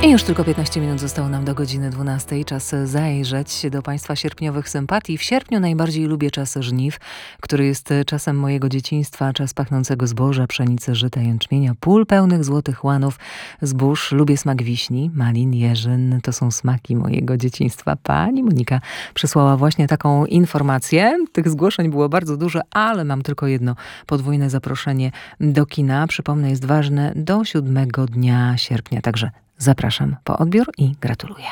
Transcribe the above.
I już tylko 15 minut zostało nam do godziny 12. Czas zajrzeć do Państwa sierpniowych sympatii. W sierpniu najbardziej lubię czas żniw, który jest czasem mojego dzieciństwa, czas pachnącego zboża, pszenicy, żyta, jęczmienia, pól pełnych złotych łanów, zbóż. Lubię smak wiśni, malin, jeżyn. To są smaki mojego dzieciństwa. Pani Monika przysłała właśnie taką informację. Tych zgłoszeń było bardzo dużo, ale mam tylko jedno podwójne zaproszenie do kina. Przypomnę, jest ważne do 7 dnia sierpnia, także zapraszam po odbiór i gratuluję.